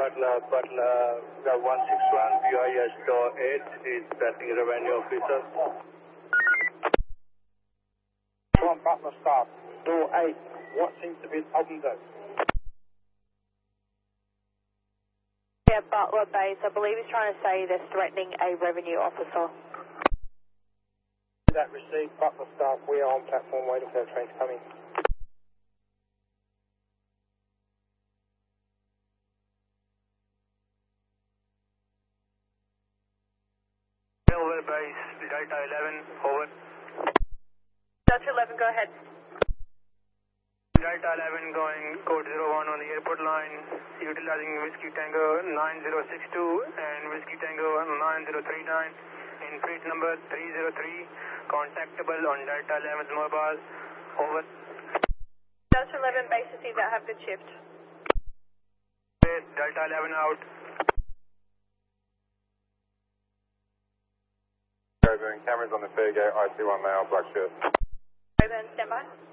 Butler, the 161 BIS door 8 is passing revenue officer. From Butler staff, door 8, what seems to be a problem though? Yeah, Butler base, I believe he's trying to say they're threatening a revenue officer. That received Butler staff, we are on platform waiting for the train to come in. Over base, Delta 11, over. Delta 11, go ahead. Delta 11 going code 01 on the airport line, utilizing Whiskey Tango 9062 and Whiskey Tango 9039 in fleet number 303, contactable on Delta 11's mobile, over. Delta 11 base to see that have been shipped. Delta 11 out. Cameras on the fair gate, IC1 now, Black Shirt. Over and stand by.